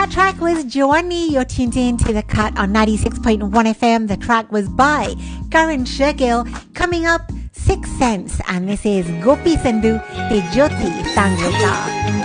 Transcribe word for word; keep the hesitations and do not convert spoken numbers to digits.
That track was Giovanni. You're tuned in to The Cut on ninety-six point one F M. The track was by Karan Shergill. Coming up, Sixth Sense, and this is Gopi Sandhu Te Jyoti Tangota.